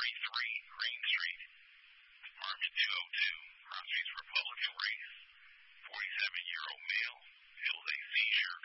33 Green Street, apartment 202, Cross Streets Republican race.